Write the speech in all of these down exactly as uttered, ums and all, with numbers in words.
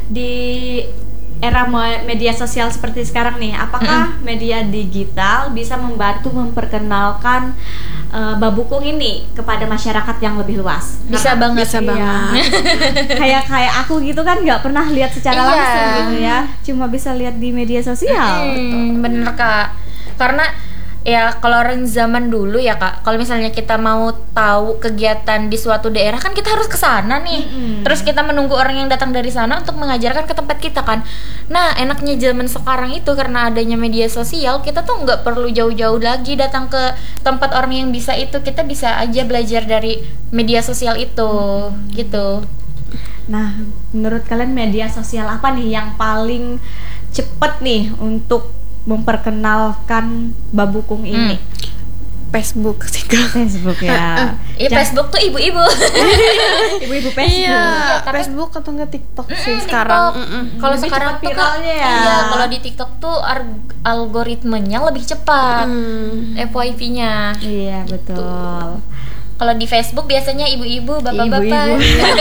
di era media sosial seperti sekarang nih, apakah mm-hmm. media digital bisa membantu memperkenalkan uh, Babukung ini kepada masyarakat yang lebih luas? Bisa Karena, banget, bisa iya. banget. kayak kayak aku gitu kan nggak pernah lihat secara iya. langsung gitu ya, cuma bisa lihat di media sosial. Hmm, bener Kak, karena ya kalau orang zaman dulu ya Kak, kalau misalnya kita mau tahu kegiatan di suatu daerah kan kita harus ke sana nih. Mm-hmm. Terus kita menunggu orang yang datang dari sana untuk mengajarkan ke tempat kita kan. Nah, enaknya zaman sekarang itu karena adanya media sosial, kita tuh nggak perlu jauh-jauh lagi datang ke tempat orang yang bisa itu. Kita bisa aja belajar dari media sosial itu, mm-hmm. gitu. Nah, menurut kalian media sosial apa nih yang paling cepet nih untuk memperkenalkan Babukung ini? Hmm. Facebook sih Kak. Facebook ya. Iya, Facebook tuh ibu-ibu. Ibu-ibu Facebook. Iya, tapi Facebook atau enggak TikTok mm, sih sekarang. Kalau sekarang tuh viralnya ya. Iya, kalau di TikTok tuh ar- algoritmenya lebih cepat. Mm. F Y P-nya. Iya, betul. Kalau di Facebook biasanya ibu-ibu, bapak-bapak.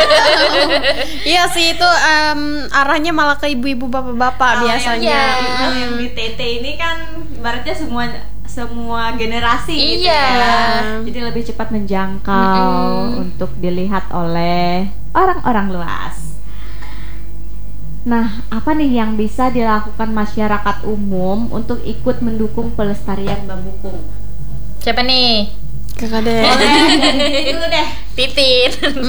Iya sih, itu um, arahnya malah ke ibu-ibu, bapak-bapak oh, biasanya. Iya. Yang di T T ini kan ibaratnya semua semua generasi iya. gitu ya. Jadi lebih cepat menjangkau mm-hmm. untuk dilihat oleh orang-orang luas. Nah, apa nih yang bisa dilakukan masyarakat umum untuk ikut mendukung pelestarian Babukung? Siapa nih? Kakak deh. Itu deh. Titin.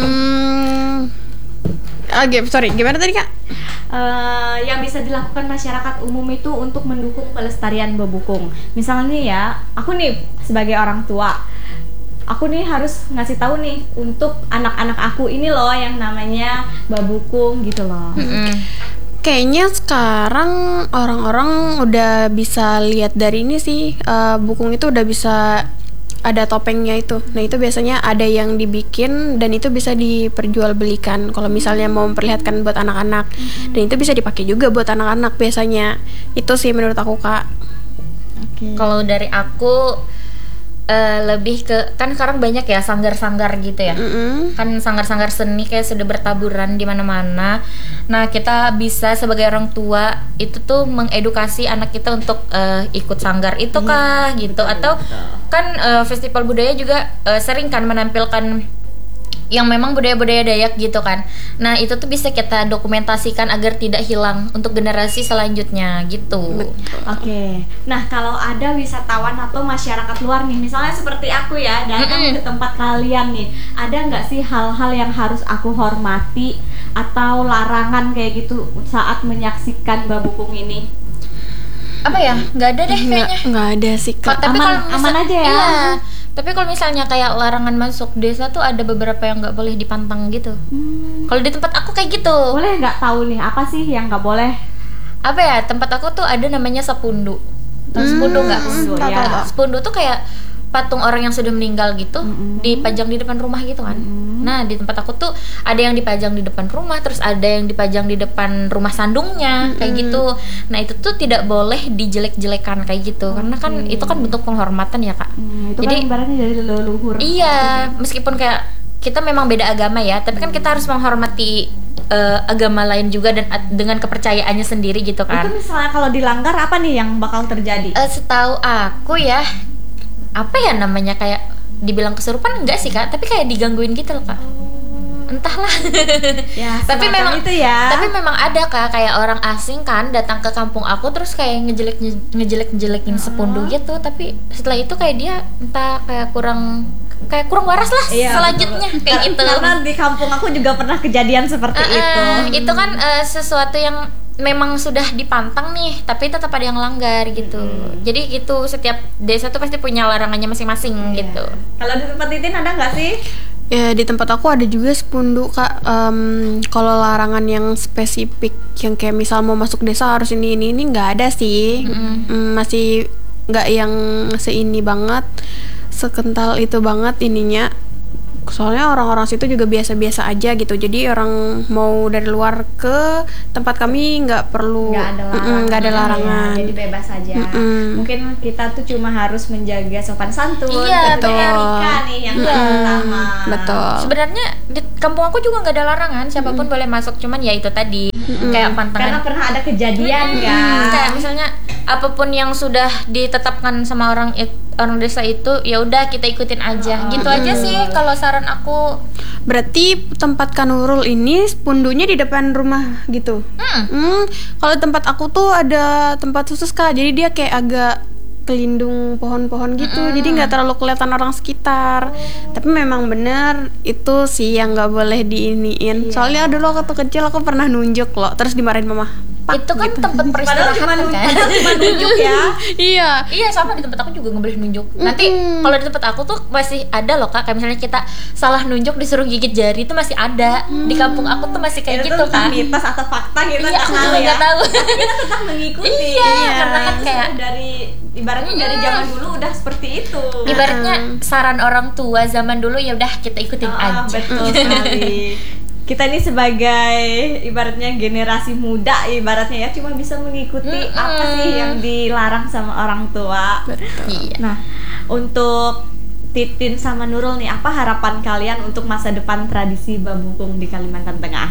Hmm. Oke, okay, sorry. Gimana tadi Kak? Uh, yang bisa dilakukan masyarakat umum itu untuk mendukung pelestarian Babukung. Misalnya ya, aku nih sebagai orang tua, aku nih harus ngasih tahu nih untuk anak-anak aku ini loh yang namanya Babukung gitu loh. Mm-hmm. Kayaknya sekarang orang-orang udah bisa lihat dari ini sih, uh, Bukung itu udah bisa ada topengnya itu. Nah, itu biasanya ada yang dibikin dan itu bisa diperjualbelikan kalau misalnya mau memperlihatkan buat anak-anak. Mm-hmm. Dan itu bisa dipakai juga buat anak-anak biasanya. Itu sih menurut aku, Kak. Okay. Kalau dari aku uh, lebih ke, kan sekarang banyak ya sanggar-sanggar gitu ya. Mm-hmm. Kan sanggar-sanggar seni kayak sudah bertaburan di mana-mana. Nah, kita bisa sebagai orang tua itu tuh mengedukasi anak kita untuk uh, ikut sanggar itu kah hmm, gitu betul, atau betul. Kan uh, festival budaya juga uh, sering kan menampilkan yang memang budaya-budaya Dayak gitu kan. Nah, itu tuh bisa kita dokumentasikan agar tidak hilang untuk generasi selanjutnya gitu. Oke. Okay. Nah, kalau ada wisatawan atau masyarakat luar nih, misalnya seperti aku ya, datang mm-hmm. ke tempat kalian nih, ada nggak sih hal-hal yang harus aku hormati atau larangan kayak gitu saat menyaksikan Babukung ini? Apa ya? Nggak ada deh kayaknya. Nggak ada sih Kak. Tapi aman, misal, aman aja ya. Iya. Tapi kalau misalnya kayak larangan masuk desa tuh ada beberapa yang nggak boleh dipantang gitu. Hmm. Kalau di tempat aku kayak gitu. Boleh nggak tahu nih apa sih yang nggak boleh? Apa ya? Tempat aku tuh ada namanya sepundu. Hmm. Sepundu nggak? Sepundu ya. Sepundu tuh kayak patung orang yang sudah meninggal gitu, mm-hmm. dipajang di depan rumah gitu kan. Mm-hmm. Nah, di tempat aku tuh ada yang dipajang di depan rumah, terus ada yang dipajang di depan rumah sandungnya, mm-hmm. kayak gitu. Nah, itu tuh tidak boleh dijelek-jelekan kayak gitu, okay. karena kan itu kan bentuk penghormatan ya, Kak. Mm, itu jadi kan ibaratnya dari leluhur. Iya, meskipun kayak kita memang beda agama ya, tapi kan kita harus menghormati uh, agama lain juga dan uh, dengan kepercayaannya sendiri gitu kan. Itu misalnya kalau dilanggar apa nih yang bakal terjadi? Uh, setahu aku ya, apa ya namanya, kayak dibilang kesurupan enggak sih Kak, tapi kayak digangguin gitu loh Kak. Entahlah. Ya, tapi memang itu ya. Tapi memang ada Kak, kayak orang asing kan datang ke kampung aku terus kayak ngejelek ngejelek ngejelekin sepundu gitu, tapi setelah itu kayak dia entah kayak kurang kayak kurang waras lah iya, selanjutnya betul. Kayak gitu. Karena di kampung aku juga pernah kejadian seperti uh, itu. Itu kan uh, sesuatu yang memang sudah dipantang nih, tapi tetap ada yang langgar gitu. Hmm. Jadi gitu, setiap desa tuh pasti punya larangannya masing-masing yeah. gitu. Kalau di tempat Titin ada nggak sih? Ya, di tempat aku ada juga sepundu Kak. Um, kalau larangan yang spesifik yang kayak misal mau masuk desa harus ini ini ini nggak ada sih. Mm-hmm. Um, masih nggak yang seini banget, sekental itu banget ininya. soalnya orang-orang situ juga biasa-biasa aja gitu, jadi orang mau dari luar ke tempat kami nggak perlu nggak ada larangan, nggak ada larangan. Ya, jadi bebas aja. Mm-mm. Mungkin kita tuh cuma harus menjaga sopan santun, Iya, betul. Etika nih yang pertama. Betul. Sebenarnya di kampung aku juga nggak ada larangan, siapapun boleh masuk, cuman ya itu tadi kayak Karena pantangan. pernah ada kejadian Hmm, kan. kayak misalnya apapun yang sudah ditetapkan sama orang it- orang desa itu ya udah kita ikutin aja, gitu aja sih kalau saran aku. Berarti tempat Kanurul ini pundunya di depan rumah gitu. Hmm. Hmm, kalau tempat aku tuh ada tempat khusus Kak. Jadi dia kayak agak kelindung pohon-pohon gitu. Jadi nggak terlalu kelihatan orang sekitar. Tapi memang bener itu sih yang nggak boleh diiniin. Soalnya dulu waktu kecil aku pernah nunjuk loh, terus dimarahin mama. Pak, Itu kan tempat Padahal cuma peristirahatan kan. padahal cuma nunjuk ya. Iya. Iya sama di tempat aku juga nggak boleh nunjuk. Nanti kalau di tempat aku tuh masih ada loh Kak, kayak misalnya kita salah nunjuk disuruh gigit jari itu masih ada. Di kampung aku tuh masih kayak Itu gitu tuh entah kan. mitos atau fakta kita Iya, nggak aku tahu juga ya. nggak tahu. Tapi kita tetap mengikuti. Iya, karena kan Itu kayak- sudah dari ibaratnya dari zaman dulu udah seperti itu. Ibaratnya saran orang tua zaman dulu ya udah kita ikutin Ah, aja. betul sekali. Kita ini sebagai ibaratnya generasi muda ibaratnya ya cuma bisa mengikuti Mm-mm. apa sih yang dilarang sama orang tua. Iya. Nah, untuk Titin sama Nurul nih, apa harapan kalian untuk masa depan tradisi babukung di Kalimantan Tengah?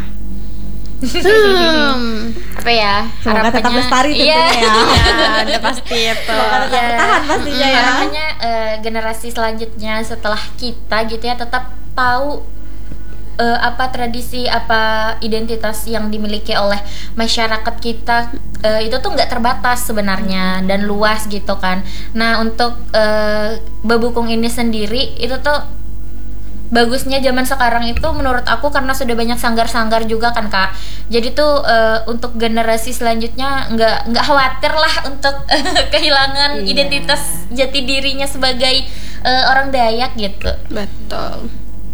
Hmm. Apa ya? Semoga tetap harapannya- lestari tentunya Iya. ya. Ya, udah pasti itu. Semoga tetap Ya. bertahan pastinya ya. Harapannya eh, generasi selanjutnya setelah kita gitu ya tetap tahu eh, apa tradisi, apa identitas yang dimiliki oleh masyarakat kita eh, itu tuh nggak terbatas sebenarnya dan luas gitu kan. Nah untuk eh, babukung ini sendiri itu tuh bagusnya zaman sekarang itu menurut aku karena sudah banyak sanggar-sanggar juga kan Kak. Jadi tuh eh, untuk generasi selanjutnya nggak nggak khawatir lah untuk kehilangan Iya. identitas jati dirinya sebagai eh, orang Dayak gitu. Betul.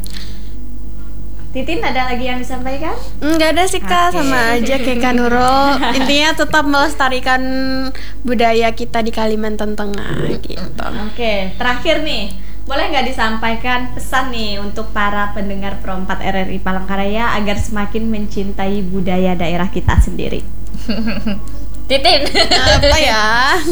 Titin ada lagi yang disampaikan? Enggak ada sih Kak, Oke. sama aja kayak Kak Nurul. Intinya tetap melestarikan budaya kita di Kalimantan Tengah gitu. Oke, terakhir nih, boleh nggak disampaikan pesan nih untuk para pendengar Pro empat R R I Palangkaraya agar semakin mencintai budaya daerah kita sendiri? Titin. Apa ya?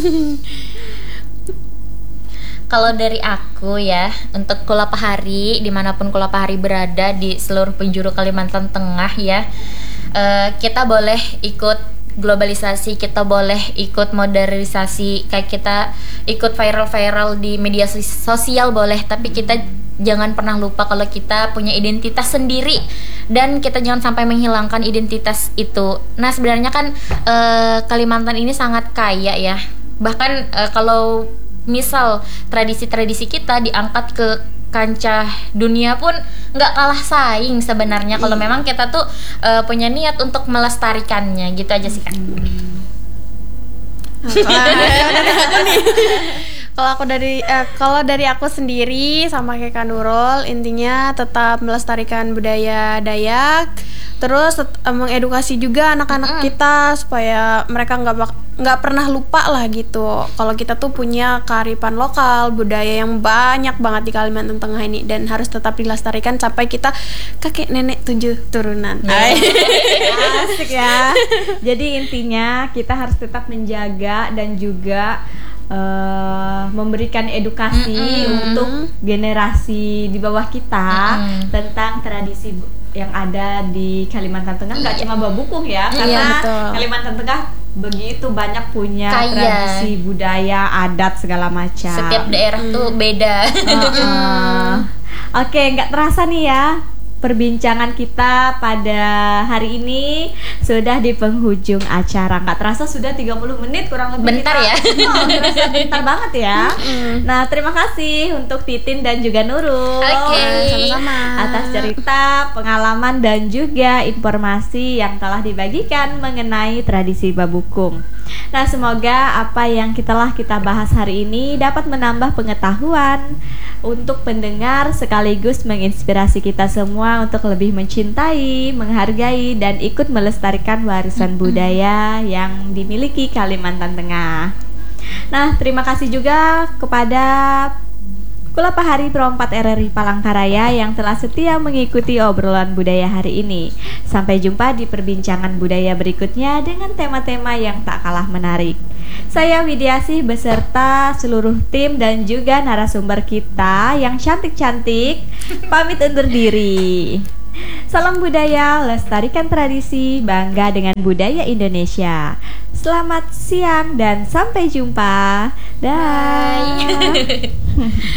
Kalau dari aku ya, untuk Kulapahari, dimanapun Kulapahari berada di seluruh penjuru Kalimantan Tengah ya, eh, kita boleh ikut globalisasi, kita boleh ikut modernisasi, kayak kita ikut viral-viral di media sos- sosial boleh, tapi kita jangan pernah lupa kalau kita punya identitas sendiri dan kita jangan sampai menghilangkan identitas itu. Nah sebenarnya kan eh, Kalimantan ini sangat kaya ya, bahkan eh, kalau misal tradisi-tradisi kita diangkat ke kancah dunia pun nggak kalah saing sebenarnya kalau memang kita tuh uh, punya niat untuk melestarikannya gitu aja sih Kak. Kalau aku dari eh, kalau dari aku sendiri sama kayak Kak Nurul, intinya tetap melestarikan budaya Dayak, terus tet- eh, mengedukasi juga anak-anak kita supaya mereka nggak bak- nggak pernah lupa lah gitu. Kalau kita tuh punya kearifan lokal, budaya yang banyak banget di Kalimantan Tengah ini dan harus tetap dilestarikan sampai kita kakek nenek tujuh turunan. Asik ya. Jadi intinya kita harus tetap menjaga dan juga eh, memberikan edukasi Mm-mm. untuk generasi di bawah kita Mm-mm. tentang tradisi bu- yang ada di Kalimantan Tengah. Nggak Iya. cuma babukung ya, Iya, karena betul. Kalimantan Tengah begitu banyak punya Kaya. tradisi budaya, adat segala macam. Setiap daerah tuh beda. Heeh. Oke, nggak terasa nih ya perbincangan kita pada hari ini sudah di penghujung acara. Nggak terasa sudah tiga puluh menit kurang lebih. Bentar kita- ya. Oh, terasa bentar banget ya. Nah, terima kasih untuk Titin dan juga Nurul. Oke. Sama-sama. Atas cerita, pengalaman dan juga informasi yang telah dibagikan mengenai tradisi babukung. Nah, semoga apa yang kita telah kita bahas hari ini dapat menambah pengetahuan untuk pendengar sekaligus menginspirasi kita semua untuk lebih mencintai, menghargai dan ikut melestarikan warisan budaya yang dimiliki Kalimantan Tengah. Nah, terima kasih juga kepada Kula Pahari Pro empat R R I Palangkaraya yang telah setia mengikuti obrolan budaya hari ini. Sampai jumpa di perbincangan budaya berikutnya dengan tema-tema yang tak kalah menarik. Saya Widiasih beserta seluruh tim dan juga narasumber kita yang cantik-cantik pamit undur diri. Salam budaya, lestarikan tradisi, bangga dengan budaya Indonesia. Selamat siang dan sampai jumpa. Dah.